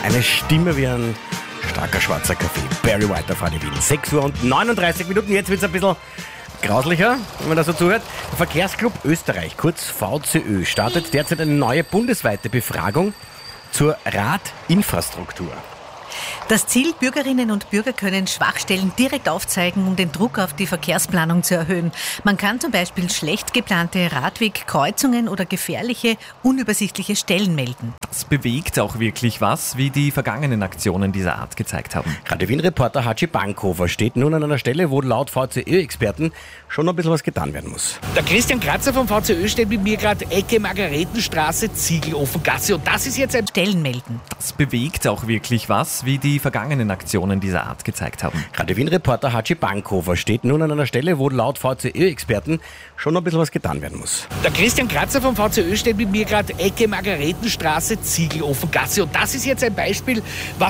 Eine Stimme wie ein starker schwarzer Kaffee. Barry White auf Radio Wien. 6 Uhr und 39 Minuten. Jetzt wird es ein bisschen grauslicher, wenn man da so zuhört. Der Verkehrsclub Österreich, kurz VCÖ, startet derzeit eine neue bundesweite Befragung zur Radinfrastruktur. Das Ziel, Bürgerinnen und Bürger können Schwachstellen direkt aufzeigen, um den Druck auf die Verkehrsplanung zu erhöhen. Man kann zum Beispiel schlecht geplante Radwegkreuzungen oder gefährliche, unübersichtliche Stellen melden. Das bewegt auch wirklich was, wie die vergangenen Aktionen dieser Art gezeigt haben. Radio Wien-Reporter Haji Bankhofer steht nun an einer Stelle, wo laut VCÖ-Experten schon ein bisschen was getan werden muss. Der Christian Kratzer vom VCÖ steht mit mir gerade Ecke Margaretenstraße, Ziegelofengasse, und das ist jetzt ein Stellen melden. Das bewegt auch wirklich was, wie die vergangenen Aktionen dieser Art gezeigt haben. Radio Wien-Reporter Haji Bankhofer steht nun an einer Stelle, wo laut VCÖ-Experten schon ein bisschen was getan werden muss. Der Christian Kratzer vom VCÖ steht mit mir gerade Ecke Margaretenstraße, Ziegelofengasse, und das ist jetzt ein Beispiel, was